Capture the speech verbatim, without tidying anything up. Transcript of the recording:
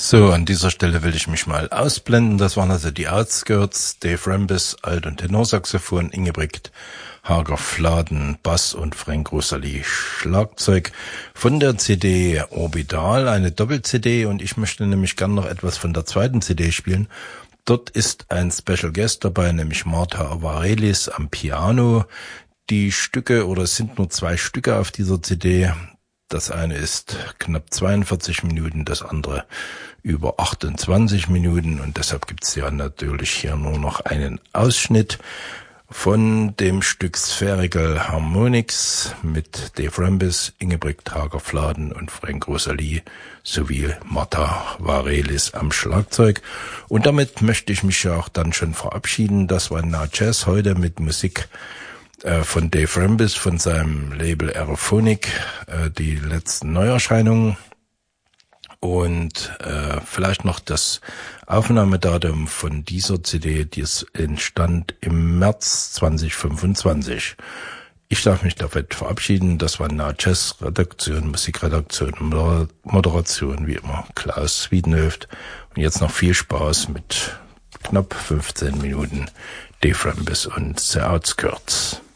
So, an dieser Stelle will ich mich mal ausblenden. Das waren also die Outskirts, Dave Rambis, Alt- und Tenorsaxophon, Ingebrigt Hager-Fladen, Bass und Frank Rosalie Schlagzeug von der C D Orbital, eine Doppel-C D, und ich möchte nämlich gern noch etwas von der zweiten C D spielen. Dort ist ein Special Guest dabei, nämlich Marta Avarelis am Piano. Die Stücke, oder es sind nur zwei Stücke auf dieser C D. Das eine ist knapp zweiundvierzig Minuten, das andere über achtundzwanzig Minuten, und deshalb gibt es ja natürlich hier nur noch einen Ausschnitt von dem Stück Spherical Harmonics mit Dave Rambis, Ingebrigt Hager-Fladen und Frank Rosalie sowie Marta Varelis am Schlagzeug. Und damit möchte ich mich ja auch dann schon verabschieden. Das war Now Jazz heute mit Musik von Dave Rambis, von seinem Label Aerophonic, äh, die letzten Neuerscheinungen, und äh, vielleicht noch das Aufnahmedatum von dieser C D, die es entstand im März zwanzig fünfundzwanzig. Ich darf mich damit verabschieden. Das war Now Jazz, Redaktion, Musikredaktion, Moderation, wie immer Klaus Wiedenhöft. Und jetzt noch viel Spaß mit knapp fünfzehn Minuten Dave Rambis und The Outskirts.